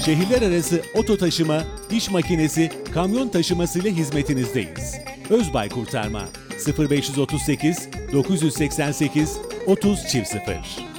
Şehirler arası oto taşıma, iş makinesi, kamyon taşımasıyla hizmetinizdeyiz. Özbay Kurtarma 0538 988 30 00